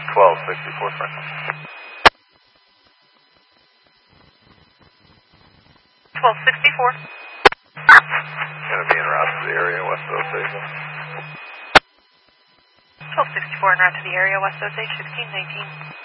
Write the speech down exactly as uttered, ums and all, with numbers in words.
twelve sixty-four Franklin. twelve sixty-four. Going to be en route to the area, West Osage. twelve sixty-four en route to the area, West Osage, sixteen nineteen.